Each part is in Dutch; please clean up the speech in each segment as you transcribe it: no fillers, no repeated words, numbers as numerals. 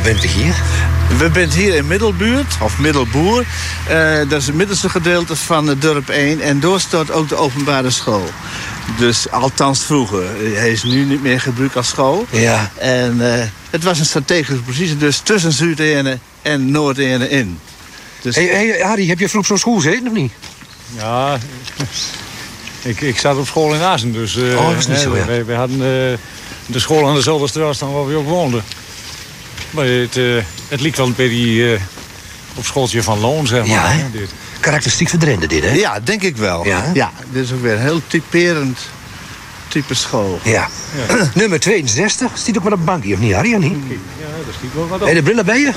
Waar bent u hier? We zijn hier in Middelbuurt, of Middelboer. Dat is het middelste gedeelte van het dorp 1. En door staat ook de openbare school. Dus althans vroeger. Hij is nu niet meer gebruikt als school. Ja. En het was een strategische positie dus tussen Zuid-Ene en Noord-Ene in. Dus... Hey, Harry, heb je vroeg zo'n school gezeten of niet? Ja, ik zat op school in Assen, dus... dat is niet zo, ja. We hadden de school aan dezelfde straat staan waar we ook woonden. Maar het liep wel een beetje op schooltje van Loon, zeg maar. Ja, hè? Dit. Karakteristiek voor Drenthe, dit, hè? Ja, denk ik wel. Ja? Dit is ook weer een heel typerend type school. Ja. Nummer 62. Stiet ook met een bankje, of niet, Harry? Of niet? Ja, daar schiet wel wat op. Heb je de brillen bij je?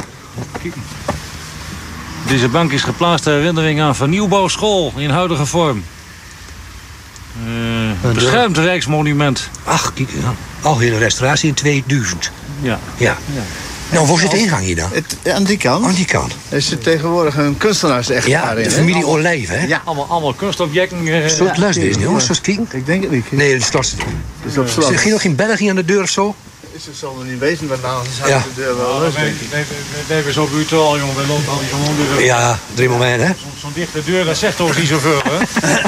Deze bank is geplaatst ter herinnering aan vernieuwbouwschool in huidige vorm. Beschermd Rijksmonument. Ach, kijk, ja. Algehele restauratie in 2000. Ja. Ja. Nou, waar zit de ingang hier dan? Aan die kant. Aan die kant. Er zit tegenwoordig een kunstenaars-echtpaar Ja, in. de hè? familie Olijven, hè? Ja. Allemaal kunstobjecten. Zo het luisteren, jongens, zo kijken. Ik denk het niet. Nee, het is slot. Dus op slot. Zit er nog geen België aan de deur of zo? Is het zal er niet wezen, want anders had Ja. de deur wel rust, denk ik. We hebben zo brutaal, jongen. We lopen al die gewoon weer. Ja, 3 momenten, hè? Zo'n dichte deur, dat zegt toch niet zoveel, hè?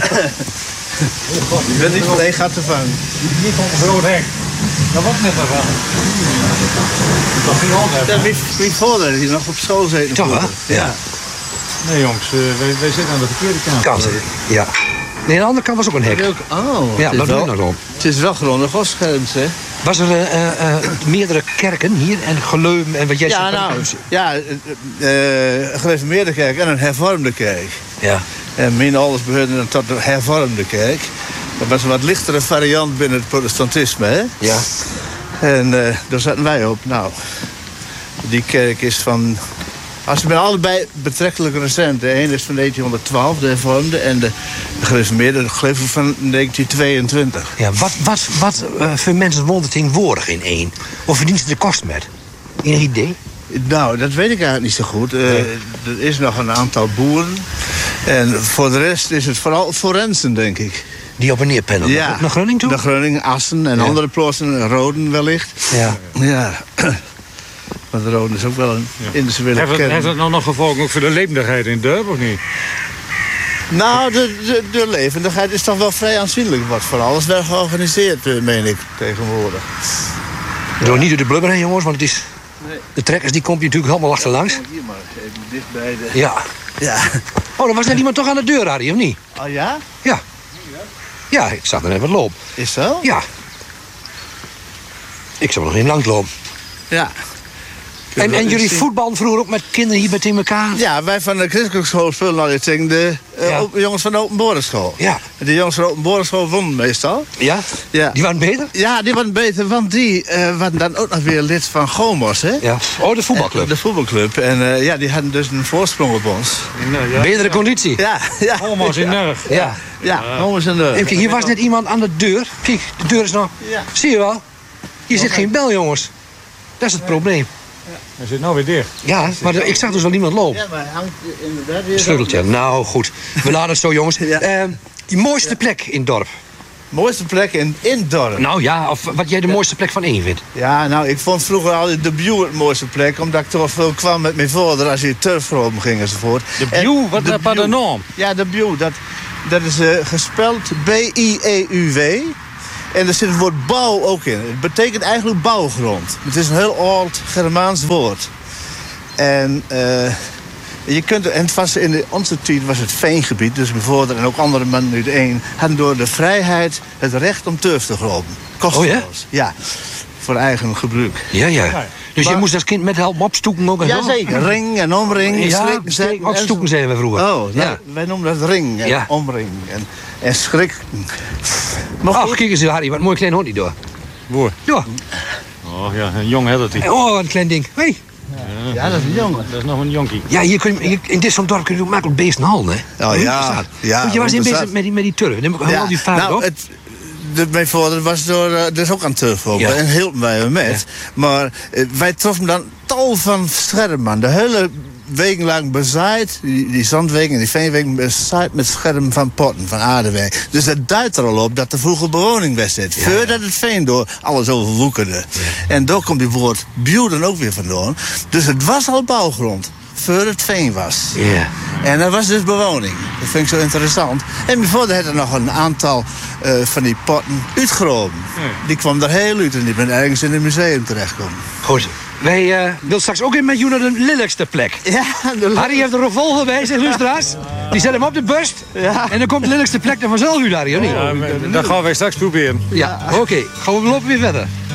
Je bent niet van één gat te vangen. Niet op een groot hek. Dat was net ervan. Dat ging altijd. Ja, wie voorder die nog op school zitten. Toch, hè? vroeger. Ja. Nee, jongens, wij zitten aan de verkeerde kant. Kant, ja. Nee, aan de andere kant was ook een hek. Oh, Ja, het, dat is doe wel, ik nog op. het is wel grondig afschermd, hè? Was er meerdere kerken hier en Geleum en wat jij Ja, zegt? nou, een gereformeerde kerk en een hervormde kerk. Ja. En mijn ouders behoorden dan tot de hervormde kerk. Dat was een wat lichtere variant binnen het protestantisme, hè? Ja. En daar zaten wij op. Nou, die kerk is van... Als ze zijn allebei betrekkelijk recent. De ene is van 1912, de hervormde. En de gereformeerde, geloof ik, van 1922. Ja, wat voor mensen woont het tegenwoordig in één? Of verdient ze de kost met? Enig idee? Nou, dat weet ik eigenlijk niet zo goed. Er is nog een aantal boeren. En voor de rest is het vooral forensen, denk ik. Die op en neer pendelen. Ja. Naar Groningen toe? Naar Groningen, Assen en andere plaatsen. Roden wellicht. Ja. Ja. Want Roden is ook wel een industriële kern. Heeft dat nou nog gevolgen ook voor de levendigheid in het dorp, of niet? Nou, de levendigheid is toch wel vrij aanzienlijk. Wat voor alles wel georganiseerd, meen ik, tegenwoordig. Door niet door de blubber heen, jongens, want het is... Nee. De trekkers die komt je natuurlijk allemaal achterlangs. Hier maar, even dicht bij de... Ja. Ja. Oh, er was net iemand toch aan de deur, Harry, of niet? Oh ja? Ja. Ja, ik zag er net wat lopen. Is zo? Ja. Ik zou nog in langs lopen. Ja. En jullie voetballen vroeger ook met kinderen hier in elkaar? Ja, wij van de christelijke school spelen al tegen de jongens van de openbare school. Ja. En de jongens van de openbare school wonnen meestal. Ja? Ja. Die waren beter? Ja, die waren beter, want die waren dan ook nog weer lid van Gomos, hè? Ja. Oh, de voetbalclub. De voetbalclub. En ja, die hadden dus een voorsprong op ons. Betere conditie. Ja, ja. Homo's in Nerg. Ja. Ja, Gomos en de... Kijk, hier was net iemand aan de deur. Kijk, de deur is nog... Ja. Zie je wel? Hier zit geen bel, jongens. Dat is het probleem. Hij zit nou weer dicht. Ja, maar ik zag dus wel iemand lopen. Ja, maar hij hangt inderdaad weer... Sleuteltje. Nou, goed. We laten het zo, jongens. Ja. Die mooiste plek in het dorp. Mooiste plek in het dorp. Nou ja, of wat jij de mooiste plek van één vindt. Ja, nou, ik vond vroeger altijd de Bew het mooiste plek. Omdat ik toch veel kwam met mijn vader als hij turfgropen ging enzovoort. De Bew? Wat is de naam? Ja, de Bew. Dat is gespeld B-I-E-U-W. En er zit het woord bouw ook in. Het betekent eigenlijk bouwgrond. Het is een heel oud Germaans woord. En je kunt, en het was in onze tijd was het veengebied. Dus mijn vader en ook andere mannen uit één hadden door de vrijheid het recht om turf te gropen. Kosteloos. Oh ja? Ja, voor eigen gebruik. Ja, ja. Dus je moest als kind met helpen opstoeken ook en zo? Jazeker, ring en omring. Ja, opstoeken zeiden we vroeger. Oh, ja. Wij noemen dat ring en omring. En schrik. Maar ach, kijk eens, Harry, wat een mooi klein hondje door. Boer. Ja. Oh ja, een jong had het hier. Oh, een klein ding. Hey. Ja, dat is een jongen. Dat is nog een jonkie. Ja, in dit zo'n dorp kun je ook makkelijk beesten halen, hè? Oh ja. Want je was in bezig met die turf. Dan moet al die vader op. Mijn vader was dus ook aan het turflopen. Ja. En hielpen wij hem met. Ja. Maar wij troffen dan tal van schermen. De hele wekenlang bezaaid, die zandwegen en die veenwegen, bezaaid met schermen van potten, van aardewerk. Dus dat duidt er al op dat er vroeger bewoning was zit. Voordat het veen door alles overwoekerde. Ja. En daar komt die woord buurden ook weer vandaan. Dus het was al bouwgrond. Voor het veen was. Ja. En er was dus bewoning. Dat vind ik zo interessant. En bijvoorbeeld had er nog een aantal van die potten uitgeroben. Ja. Die kwam er heel uit en die ben ergens in het museum terechtgekomen. Goed. Wij willen straks ook in met jou naar de lelijkste plek. Ja, Harry heeft er een volger bij, zegt luisteraars. Die zet hem op de bust. Ja. En dan komt de lelijkste plek er vanzelf uit, Harry, of niet? Ja, dat gaan wij straks proberen. Ja, oké. Gaan we lopen weer verder.